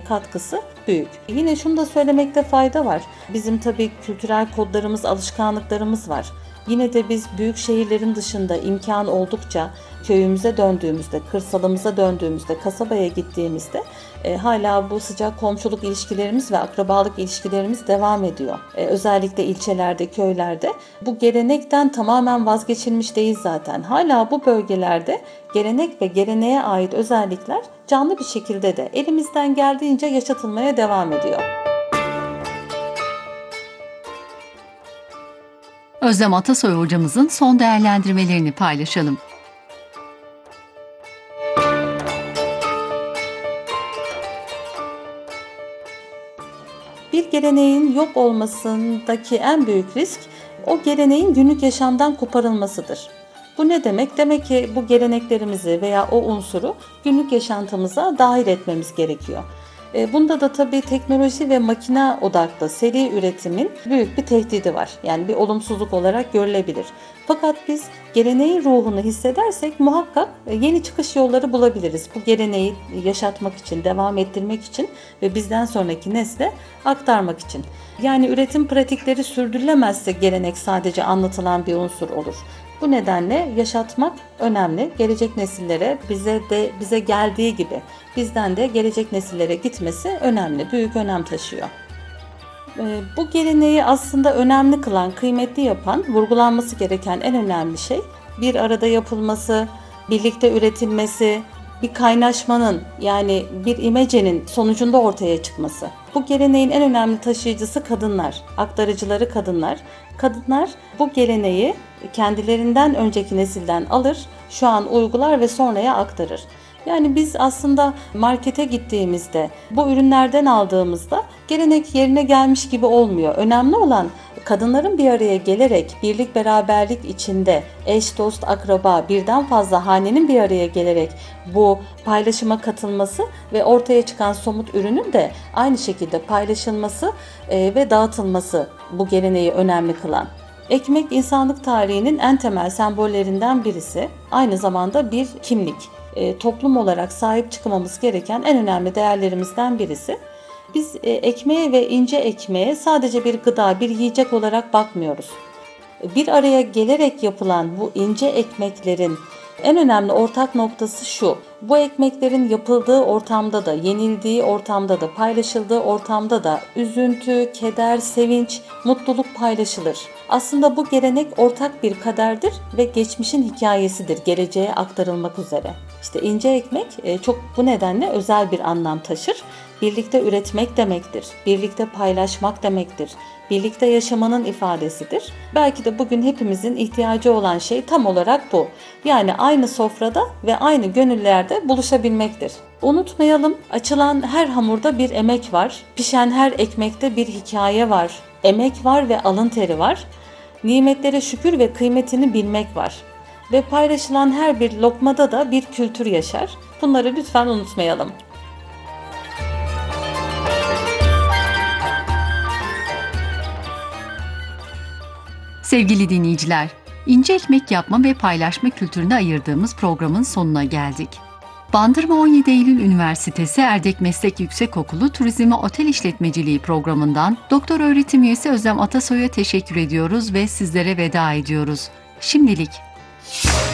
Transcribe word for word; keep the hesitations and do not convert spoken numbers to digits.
katkısı büyük. Yine şunu da söylemekte fayda var. Bizim tabii kültürel kodlarımız, alışkanlıklarımız var. Yine de biz büyük şehirlerin dışında imkan oldukça köyümüze döndüğümüzde, kırsalımıza döndüğümüzde, kasabaya gittiğimizde e, hala bu sıcak komşuluk ilişkilerimiz ve akrabalık ilişkilerimiz devam ediyor. E, özellikle ilçelerde, köylerde bu gelenekten tamamen vazgeçilmiş değil zaten. Hala bu bölgelerde gelenek ve geleneğe ait özellikler canlı bir şekilde de elimizden geldiğince yaşatılmaya devam ediyor. Özlem Atasoy hocamızın son değerlendirmelerini paylaşalım. Bir geleneğin yok olmasındaki en büyük risk o geleneğin günlük yaşamdan koparılmasıdır. Bu ne demek? Demek ki bu geleneklerimizi veya o unsuru günlük yaşantımıza dahil etmemiz gerekiyor. Bunda da tabii teknoloji ve makine odaklı seri üretimin büyük bir tehdidi var. Yani bir olumsuzluk olarak görülebilir. Fakat biz geleneğin ruhunu hissedersek muhakkak yeni çıkış yolları bulabiliriz. Bu geleneği yaşatmak için, devam ettirmek için ve bizden sonraki nesle aktarmak için. Yani üretim pratikleri sürdürülemezse gelenek sadece anlatılan bir unsur olur. Bu nedenle yaşatmak önemli. Gelecek nesillere bize de bize geldiği gibi bizden de gelecek nesillere gitmesi önemli, büyük önem taşıyor. Bu geleneği aslında önemli kılan, kıymetli yapan, vurgulanması gereken en önemli şey bir arada yapılması, birlikte üretilmesi, bir kaynaşmanın yani bir imecenin sonucunda ortaya çıkması. Bu geleneğin en önemli taşıyıcısı kadınlar, aktarıcıları kadınlar. Kadınlar bu geleneği kendilerinden önceki nesilden alır, şu an uygular ve sonraya aktarır. Yani biz aslında markete gittiğimizde, bu ürünlerden aldığımızda gelenek yerine gelmiş gibi olmuyor. Önemli olan kadınların bir araya gelerek, birlik beraberlik içinde eş, dost, akraba, birden fazla hanenin bir araya gelerek bu paylaşıma katılması ve ortaya çıkan somut ürünün de aynı şekilde paylaşılması ve dağıtılması bu geleneği önemli kılan. Ekmek insanlık tarihinin en temel sembollerinden birisi, aynı zamanda bir kimlik. E, toplum olarak sahip çıkmamız gereken en önemli değerlerimizden birisi. Biz e, ekmeğe ve ince ekmeğe sadece bir gıda, bir yiyecek olarak bakmıyoruz. Bir araya gelerek yapılan bu ince ekmeklerin en önemli ortak noktası şu: bu ekmeklerin yapıldığı ortamda da, yenildiği ortamda da, paylaşıldığı ortamda da üzüntü, keder, sevinç, mutluluk paylaşılır. Aslında bu gelenek ortak bir kaderdir ve geçmişin hikayesidir, geleceğe aktarılmak üzere. İşte ince ekmek çok bu nedenle özel bir anlam taşır. Birlikte üretmek demektir, birlikte paylaşmak demektir, birlikte yaşamanın ifadesidir. Belki de bugün hepimizin ihtiyacı olan şey tam olarak bu. Yani aynı sofrada ve aynı gönüllerde buluşabilmektir. Unutmayalım, açılan her hamurda bir emek var, pişen her ekmekte bir hikaye var, emek var ve alın teri var. Nimetlere şükür ve kıymetini bilmek var. Ve paylaşılan her bir lokmada da bir kültür yaşar. Bunları lütfen unutmayalım. Sevgili dinleyiciler, ince ekmek yapma ve paylaşma kültürüne ayırdığımız programın sonuna geldik. Bandırma on yedi Eylül Üniversitesi Erdek Meslek Yüksekokulu Turizm ve Otel İşletmeciliği programından Doktor Öğretim Üyesi Özlem Atasoy'a teşekkür ediyoruz ve sizlere veda ediyoruz. Şimdilik.